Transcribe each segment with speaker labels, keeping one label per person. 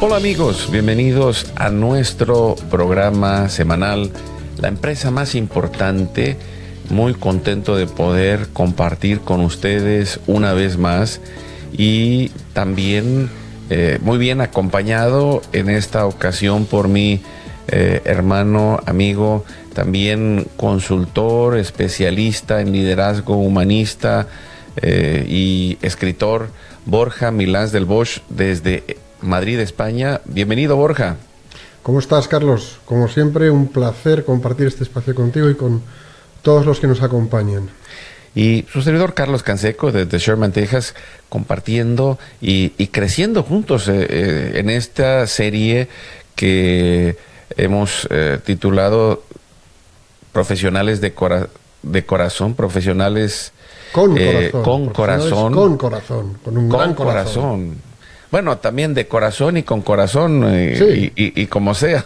Speaker 1: Hola amigos, bienvenidos a nuestro programa semanal, la empresa más importante. Muy contento de poder compartir con ustedes una vez más y también muy bien acompañado en esta ocasión por mi hermano, amigo, también consultor, especialista en liderazgo humanista y escritor, Borja Milans del Bosch, desde Madrid, España. Bienvenido, Borja.
Speaker 2: ¿Cómo estás, Carlos? Como siempre, un placer compartir este espacio contigo y con todos los que nos acompañan.
Speaker 1: Y su servidor Carlos Canseco desde Sherman, Texas, compartiendo y creciendo juntos en esta serie que hemos titulado Profesionales de Corazón, profesionales
Speaker 2: con corazón,
Speaker 1: con corazón,
Speaker 2: con corazón, con un gran corazón.
Speaker 1: Bueno, también de corazón y con corazón
Speaker 2: Sí.
Speaker 1: y como sea.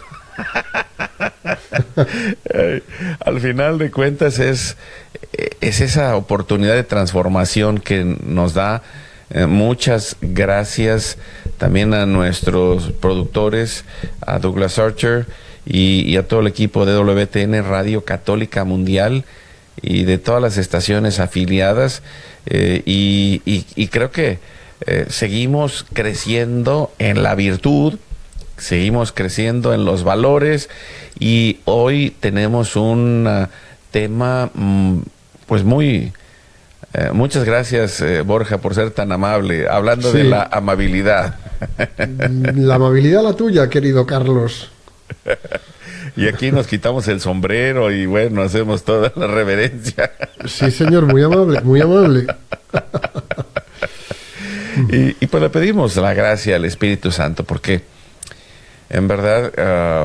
Speaker 1: Al final de cuentas es esa oportunidad de transformación que nos da. Muchas gracias también a nuestros productores, a Douglas Archer y a todo el equipo de WTN Radio Católica Mundial y de todas las estaciones afiliadas, y creo que seguimos creciendo en la virtud, seguimos creciendo en los valores, y hoy tenemos un tema pues muy... muchas gracias, Borja, por ser tan amable, hablando
Speaker 2: Sí.
Speaker 1: de la amabilidad.
Speaker 2: La amabilidad la tuya, querido Carlos.
Speaker 1: Y aquí nos quitamos el sombrero y bueno, hacemos toda la reverencia.
Speaker 2: Sí, señor, muy amable, muy amable.
Speaker 1: Y pues le pedimos la gracia al Espíritu Santo, porque en verdad